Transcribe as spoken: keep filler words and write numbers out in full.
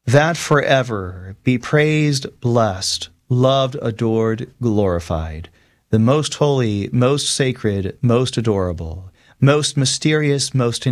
that forever be praised, blessed, loved, adored, glorified, the most holy, most sacred, most adorable, most mysterious, most